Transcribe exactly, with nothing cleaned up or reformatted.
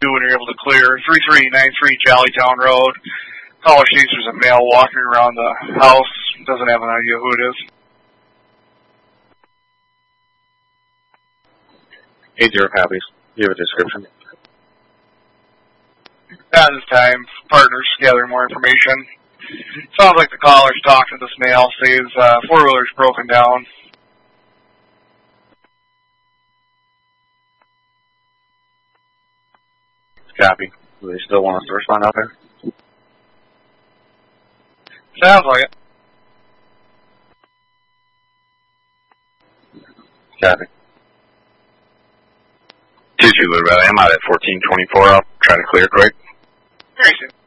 when you're able to clear. three three nine three Jollytown Road. Caller states there's a male walking around the house. Doesn't have an idea who it is. Eight zero copies. Do you have a description? At this time, partners gathering more information. Sounds like the caller's talking to this male. Says uh, four-wheeler's broken down. Copy. Do they still want us to respond out there? Sounds like it. Copy. two two, what about? I'm out at fourteen twenty-four. I'll try to clear quick. Very soon.